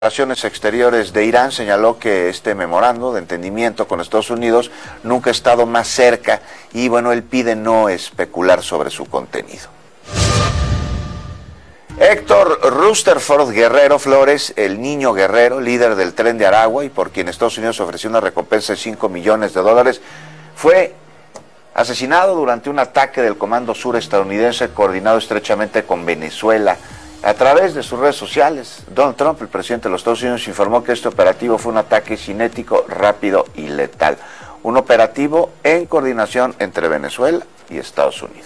Relaciones Exteriores de Irán señaló que este memorando de entendimiento con Estados Unidos nunca ha estado más cerca y bueno, él pide no especular sobre su contenido. Héctor Rutherford Guerrero Flores, el niño guerrero, líder del Tren de Aragua y por quien Estados Unidos ofreció una recompensa de $5 millones, fue asesinado durante un ataque del Comando Sur estadounidense coordinado estrechamente con Venezuela. A través de sus redes sociales, Donald Trump, el presidente de los Estados Unidos, informó que este operativo fue un ataque cinético, rápido y letal. Un operativo en coordinación entre Venezuela y Estados Unidos.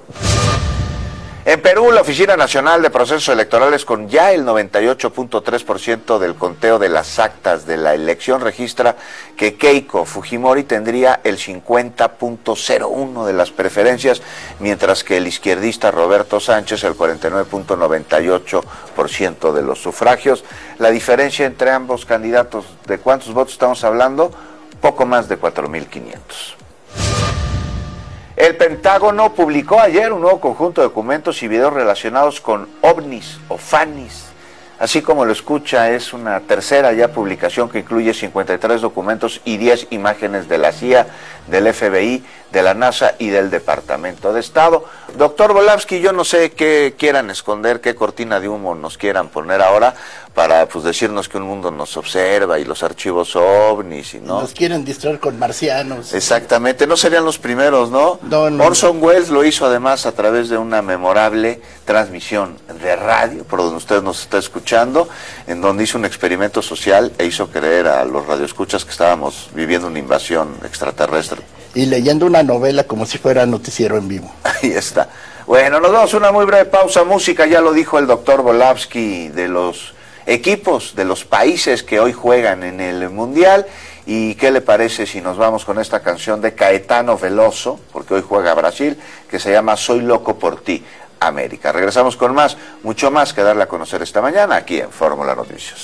En Perú, la Oficina Nacional de Procesos Electorales, con ya el 98.3% del conteo de las actas de la elección, registra que Keiko Fujimori tendría el 50.01% de las preferencias, mientras que el izquierdista Roberto Sánchez el 49.98% de los sufragios. La diferencia entre ambos candidatos, ¿de cuántos votos estamos hablando? Poco más de 4.500. El Pentágono publicó ayer un nuevo conjunto de documentos y videos relacionados con ovnis o fanis. Así como lo escucha, es una tercera ya publicación que incluye 53 documentos y 10 imágenes de la CIA, del FBI, de la NASA y del Departamento de Estado. Doctor Volavsky, yo no sé qué quieran esconder, qué cortina de humo nos quieran poner ahora para decirnos que un mundo nos observa y los archivos ovnis y no. Nos quieren distraer con marcianos. Exactamente, no serían los primeros, ¿no? No. Orson Welles lo hizo además a través de una memorable transmisión de radio, por donde usted nos está escuchando, en donde hizo un experimento social e hizo creer a los radioescuchas que estábamos viviendo una invasión extraterrestre. Y leyendo una novela como si fuera noticiero en vivo. Ahí está. Bueno, nos damos una muy breve pausa. Música, ya lo dijo el doctor Volavsky, de los equipos, de los países que hoy juegan en el Mundial. ¿Y qué le parece si nos vamos con esta canción de Caetano Veloso, porque hoy juega Brasil, que se llama Soy loco por ti, América? Regresamos con más, mucho más que darle a conocer esta mañana aquí en Fórmula Noticias.